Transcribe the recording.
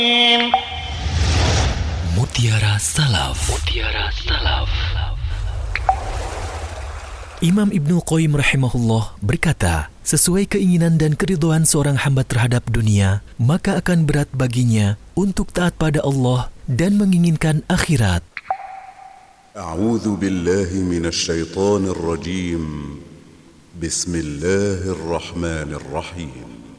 Mutiara Salaf. Imam Ibnu Qayyim rahimahullah berkata, sesuai keinginan dan keridhaan seorang hamba terhadap dunia, maka akan berat baginya untuk taat pada Allah dan menginginkan akhirat. A'udzu billahi minasy syaithanir rajim. Bismillahirrahmanirrahim.